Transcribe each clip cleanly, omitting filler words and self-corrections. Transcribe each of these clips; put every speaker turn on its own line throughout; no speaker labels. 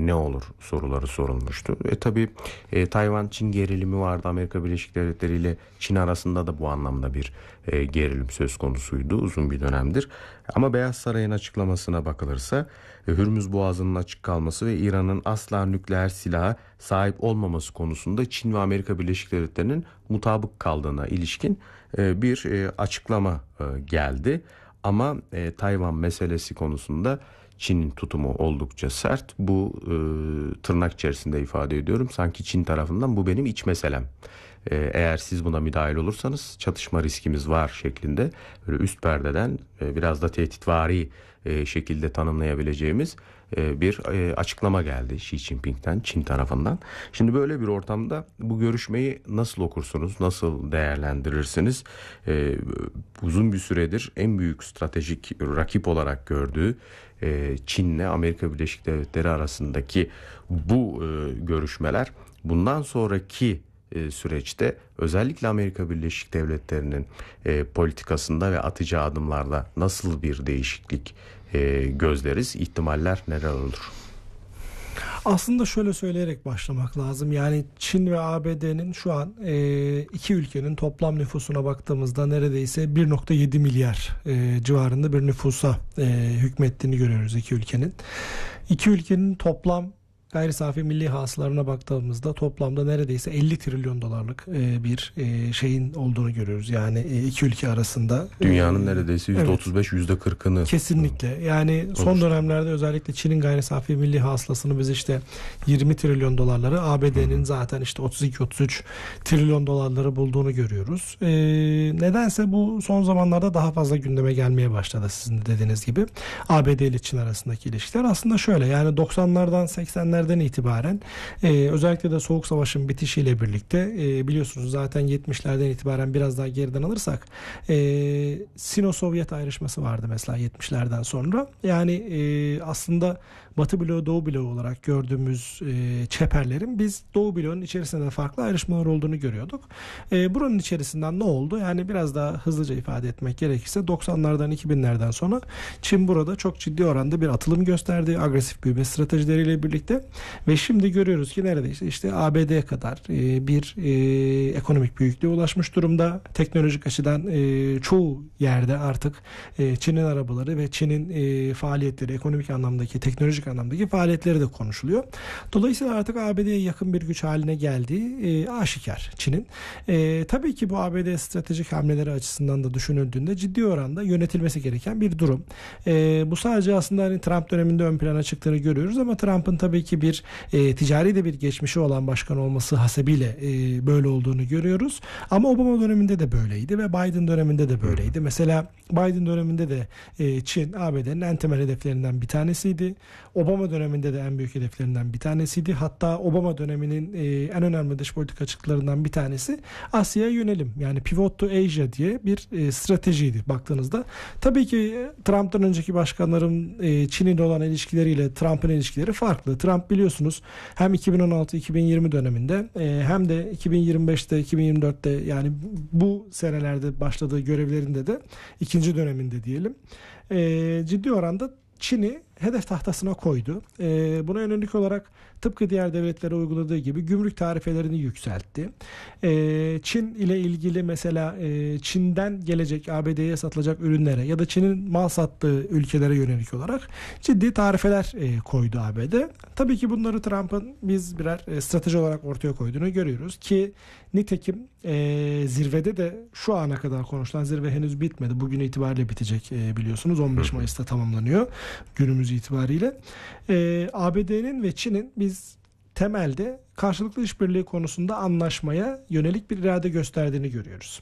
ne olur soruları sorulmuştu. Tabii Tayvan-Çin gerilimi vardı. Amerika Birleşik Devletleri ile Çin arasında da bu anlamda bir gerilim söz konusuydu uzun bir dönemdir. Ama Beyaz Saray'ın açıklamasına bakılırsa Hürmüz Boğazı'nın açık kalması ve İran'ın asla nükleer silaha sahip olmaması konusunda Çin ve Amerika Birleşik Devletleri'nin mutabık kaldığına ilişkin bir açıklama geldi. Ama Tayvan meselesi konusunda Çin'in tutumu oldukça sert. Bu tırnak içerisinde ifade ediyorum. Sanki Çin tarafından bu benim iç meselem. Eğer siz buna müdahil olursanız çatışma riskimiz var şeklinde böyle üst perdeden biraz da tehditvari şekilde tanımlayabileceğimiz bir açıklama geldi Xi Jinping'den, Çin tarafından. Şimdi böyle bir ortamda bu görüşmeyi nasıl okursunuz, nasıl değerlendirirsiniz? Uzun bir süredir en büyük stratejik rakip olarak gördüğü Çin'le Amerika Birleşik Devletleri arasındaki bu görüşmeler bundan sonraki süreçte özellikle Amerika Birleşik Devletleri'nin politikasında ve atacağı adımlarda nasıl bir değişiklik gözleriz? İhtimaller neler olur?
Aslında şöyle söyleyerek başlamak lazım. Yani Çin ve ABD'nin şu an iki ülkenin toplam nüfusuna baktığımızda neredeyse 1,7 milyar civarında bir nüfusa hükmettiğini görüyoruz iki ülkenin. İki ülkenin toplam gayri safi milli hasılarına baktığımızda toplamda neredeyse 50 trilyon dolarlık bir şeyin olduğunu görüyoruz. Yani iki ülke arasında.
Dünyanın neredeyse %35, %40'ını.
Kesinlikle. Yani son dönemlerde özellikle Çin'in gayri safi milli hasılasını biz işte 20 trilyon dolarları, ABD'nin zaten işte 32-33 trilyon dolarları bulduğunu görüyoruz. Nedense bu son zamanlarda daha fazla gündeme gelmeye başladı sizin de dediğiniz gibi. ABD ile Çin arasındaki ilişkiler aslında şöyle, yani 90'lardan 80'lerden itibaren özellikle de Soğuk Savaş'ın bitişiyle birlikte biliyorsunuz zaten 70'lerden itibaren biraz daha geriden alırsak Sino-Sovyet ayrışması vardı mesela 70'lerden sonra. Yani aslında Batı bloğu, Doğu bloğu olarak gördüğümüz çeperlerin biz Doğu bloğunun içerisinde de farklı ayrışmalar olduğunu görüyorduk. Buranın içerisinden ne oldu? Yani biraz daha hızlıca ifade etmek gerekirse 90'lardan 2000'lerden sonra Çin burada çok ciddi oranda bir atılım gösterdi. Agresif büyüme stratejileriyle birlikte ve şimdi görüyoruz ki neredeyse işte ABD kadar bir ekonomik büyüklüğe ulaşmış durumda. Teknolojik açıdan çoğu yerde artık Çin'in arabaları ve Çin'in faaliyetleri, ekonomik anlamdaki, teknolojik anlamdaki faaliyetleri de konuşuluyor. Dolayısıyla artık ABD'ye yakın bir güç haline geldiği aşikar Çin'in. Tabii ki bu ABD stratejik hamleleri açısından da düşünüldüğünde ciddi oranda yönetilmesi gereken bir durum. Bu sadece aslında hani Trump döneminde ön plana çıktığını görüyoruz ama Trump'ın tabii ki bir ticari de bir geçmişi olan başkan olması hasebiyle böyle olduğunu görüyoruz. Ama Obama döneminde de böyleydi ve Biden döneminde de böyleydi. Mesela Biden döneminde de Çin ABD'nin en temel hedeflerinden bir tanesiydi. Obama döneminde de en büyük hedeflerinden bir tanesiydi. Hatta Obama döneminin en önemli dış politika açıklarından bir tanesi Asya'ya yönelim. Yani Pivot to Asia diye bir stratejiydi baktığınızda. Tabii ki Trump'tan önceki başkanların Çin'in olan ilişkileriyle Trump'ın ilişkileri farklı. Trump biliyorsunuz hem 2016-2020 döneminde hem de 2025'te 2024'te yani bu senelerde başladığı görevlerinde de ikinci döneminde diyelim ciddi oranda Çin'i hedef tahtasına koydu. Buna yönelik olarak tıpkı diğer devletlere uyguladığı gibi gümrük tarifelerini yükseltti. Çin ile ilgili mesela Çin'den gelecek ABD'ye satılacak ürünlere ya da Çin'in mal sattığı ülkelere yönelik olarak ciddi tarifeler koydu ABD. Tabii ki bunları Trump'ın biz birer strateji olarak ortaya koyduğunu görüyoruz ki nitekim zirvede de şu ana kadar konuşulan zirve henüz bitmedi. Bugün itibariyle bitecek biliyorsunuz. 15 Mayıs'ta tamamlanıyor günümüz itibariyle. ABD'nin ve Çin'in biz temelde karşılıklı işbirliği konusunda anlaşmaya yönelik bir irade gösterdiğini görüyoruz.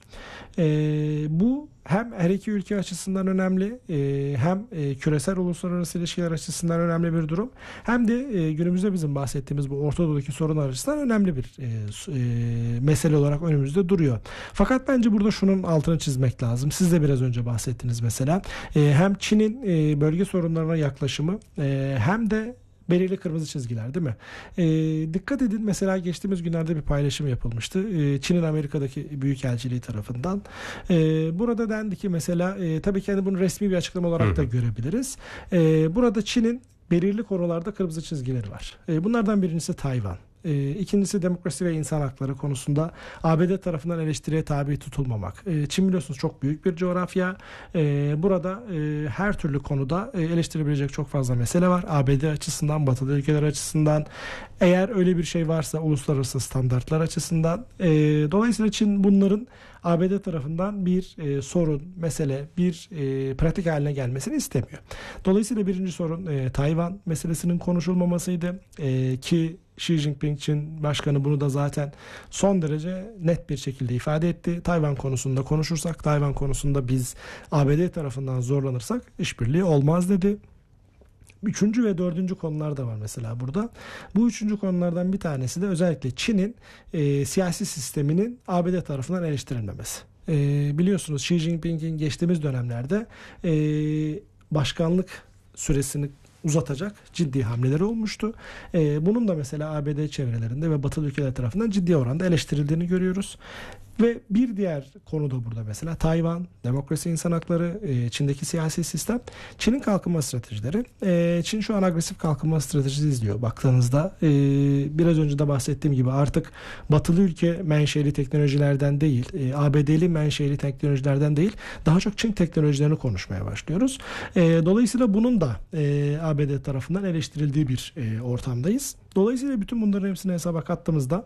Bu hem her iki ülke açısından önemli, hem küresel uluslararası ilişkiler açısından önemli bir durum, hem de günümüzde bizim bahsettiğimiz bu Orta Doğu'daki sorunlar açısından önemli bir mesele olarak önümüzde duruyor. Fakat bence burada şunun altını çizmek lazım. Siz de biraz önce bahsettiniz mesela. Hem Çin'in bölge sorunlarına yaklaşımı hem de belirli kırmızı çizgiler değil mi? Dikkat edin mesela geçtiğimiz günlerde bir paylaşım yapılmıştı. Çin'in Amerika'daki büyükelçiliği tarafından. Burada dendi ki mesela tabii ki hani bunu resmi bir açıklama olarak da görebiliriz. Burada Çin'in belirli konularda kırmızı çizgileri var. Bunlardan birincisi Tayvan. İkincisi demokrasi ve insan hakları konusunda ABD tarafından eleştiriye tabi tutulmamak. Çin biliyorsunuz çok büyük bir coğrafya. Burada her türlü konuda eleştirebilecek çok fazla mesele var. ABD açısından, batılı ülkeler açısından, eğer öyle bir şey varsa uluslararası standartlar açısından. Dolayısıyla Çin bunların ABD tarafından bir sorun, mesele, bir pratik haline gelmesini istemiyor. Dolayısıyla birinci sorun Tayvan meselesinin konuşulmamasıydı. Ki Xi Jinping Çin Başkanı bunu da zaten son derece net bir şekilde ifade etti. Tayvan konusunda konuşursak, Tayvan konusunda biz ABD tarafından zorlanırsak işbirliği olmaz dedi. Üçüncü ve dördüncü konular da var mesela burada. Bu üçüncü konulardan bir tanesi de özellikle Çin'in siyasi sisteminin ABD tarafından eleştirilmemesi. Biliyorsunuz Xi Jinping'in geçtiğimiz dönemlerde başkanlık süresini uzatacak ciddi hamleleri olmuştu. Bunun da mesela ABD çevrelerinde ve batılı ülkeler tarafından ciddi oranda eleştirildiğini görüyoruz. Ve bir diğer konu da burada mesela Tayvan, demokrasi, insan hakları, Çin'deki siyasi sistem, Çin'in kalkınma stratejileri. Çin şu an agresif kalkınma stratejisi izliyor. Baktığınızda biraz önce de bahsettiğim gibi artık batılı ülke menşeli teknolojilerden değil, ABD'li menşeli teknolojilerden değil, daha çok Çin teknolojilerini konuşmaya başlıyoruz. Dolayısıyla bunun da ABD tarafından eleştirildiği bir ortamdayız. Dolayısıyla bütün bunların hepsini hesaba kattığımızda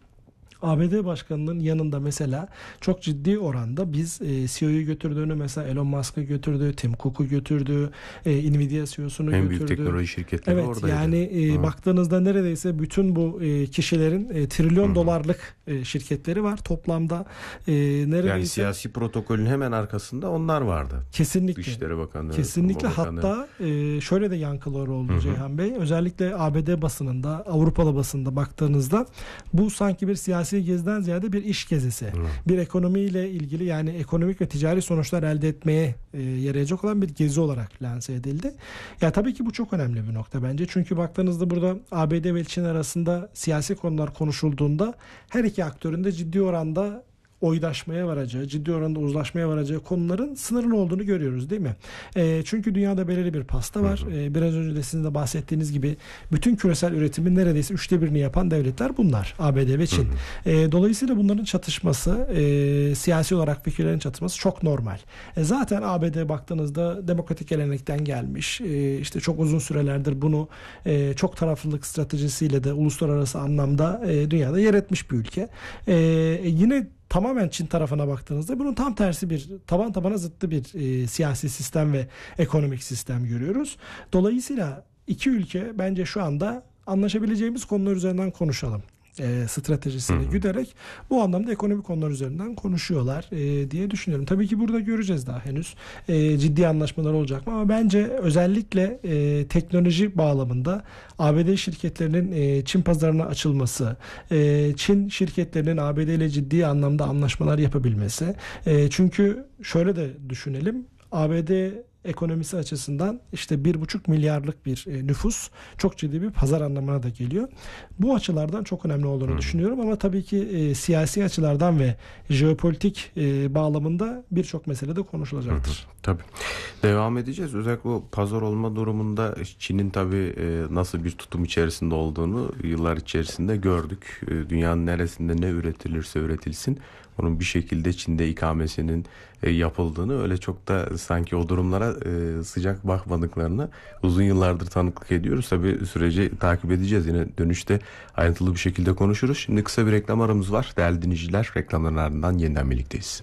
ABD Başkanı'nın yanında mesela çok ciddi oranda biz CEO'yu götürdüğünü, mesela Elon Musk'ı götürdü, Tim Cook'u götürdü, Nvidia CEO'sunu götürdü.
En büyük teknoloji şirketleri
evet,
oradaydı.
Yani baktığınızda neredeyse bütün bu kişilerin trilyon dolarlık şirketleri var toplamda. Neredeyse,
yani siyasi protokolün hemen arkasında onlar vardı.
Kesinlikle.
Dışişleri Bakanlığı.
Kesinlikle. Hatta şöyle de yankıları oldu Ceyhan Bey. Özellikle ABD basınında, Avrupalı basında baktığınızda bu sanki bir siyasi geziden ziyade bir iş gezisi. Bir ekonomiyle ilgili, yani ekonomik ve ticari sonuçlar elde etmeye yarayacak olan bir gezi olarak lanse edildi. Ya tabii ki bu çok önemli bir nokta bence. Çünkü baktığınızda burada ABD ve Çin arasında siyasi konular konuşulduğunda her iki aktörün de ciddi oranda oydaşmaya varacağı, ciddi oranda uzlaşmaya varacağı konuların sınırlı olduğunu görüyoruz, değil mi? Çünkü dünyada belirli bir pasta var. Biraz önce de sizin de bahsettiğiniz gibi bütün küresel üretimin neredeyse 1/3'ünü yapan devletler bunlar. ABD ve Çin. Dolayısıyla bunların çatışması, siyasi olarak fikirlerin çatışması çok normal. Zaten ABD baktığınızda demokratik gelenekten gelmiş. İşte çok uzun sürelerdir bunu çok taraflılık stratejisiyle de uluslararası anlamda dünyada yer etmiş bir ülke. Yine tamamen Çin tarafına baktığınızda bunun tam tersi bir, taban tabana zıttı bir siyasi sistem ve ekonomik sistem görüyoruz. Dolayısıyla iki ülke bence şu anda anlaşabileceğimiz konular üzerinden konuşalım stratejisini güderek bu anlamda ekonomik konular üzerinden konuşuyorlar diye düşünüyorum. Tabii ki burada göreceğiz daha henüz ciddi anlaşmalar olacak mı, ama bence özellikle teknoloji bağlamında ABD şirketlerinin Çin pazarına açılması, Çin şirketlerinin ABD ile ciddi anlamda anlaşmalar yapabilmesi. Çünkü şöyle de düşünelim, ABD ekonomisi açısından işte 1,5 milyarlık bir nüfus, çok ciddi bir pazar anlamına da geliyor. Bu açılardan çok önemli olduğunu düşünüyorum, ama tabii ki siyasi açılardan ve jeopolitik bağlamında birçok mesele de konuşulacaktır.
Tabii. Devam edeceğiz. Özellikle o pazar olma durumunda Çin'in tabii nasıl bir tutum içerisinde olduğunu yıllar içerisinde gördük. Dünyanın neresinde ne üretilirse üretilsin, onun bir şekilde Çin'de ikamesinin yapıldığını, öyle çok da sanki o durumlara sıcak bakmadıklarını uzun yıllardır tanıklık ediyoruz. Tabii süreci takip edeceğiz. Yine dönüşte ayrıntılı bir şekilde konuşuruz. Şimdi kısa bir reklam aramız var. Değerli dinleyiciler, reklamların ardından yeniden birlikteyiz.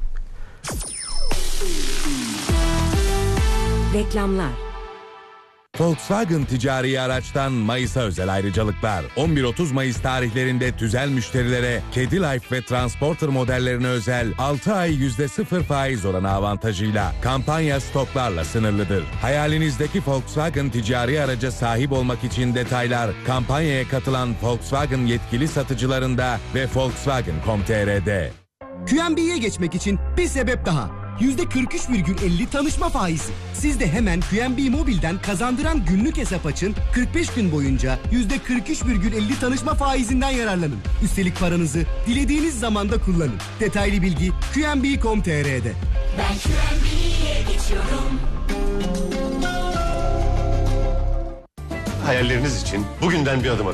Reklamlar.
Volkswagen ticari araçtan Mayıs'a özel ayrıcalıklar. 11-30 Mayıs tarihlerinde tüzel müşterilere Kedi Life ve Transporter modellerine özel 6 ay %0 faiz oranı avantajıyla kampanya stoklarla sınırlıdır. Hayalinizdeki Volkswagen ticari araca sahip olmak için detaylar kampanyaya katılan Volkswagen yetkili satıcılarında ve Volkswagen.com.tr'de.
QNB'ye geçmek için bir sebep daha. %43,50 tanışma faizi. Siz de hemen QNB Mobil'den kazandıran günlük hesap açın. 45 gün boyunca %43,50 tanışma faizinden yararlanın. Üstelik paranızı dilediğiniz zamanda kullanın. Detaylı bilgi QNB.com.tr'de.
Ben QNB'ye geçiyorum.
hayalleriniz için bugünden bir adım atın.